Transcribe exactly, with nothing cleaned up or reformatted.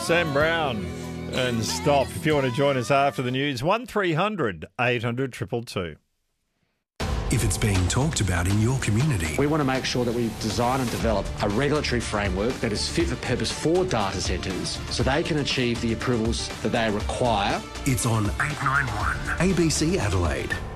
Sam Brown and Stop. If you want to join us after the news, one three hundred eight hundred two two two. If it's being talked about in your community. We want to make sure that we design and develop a regulatory framework that is fit for purpose for data centres so they can achieve the approvals that they require. It's on eight nine one A B C Adelaide.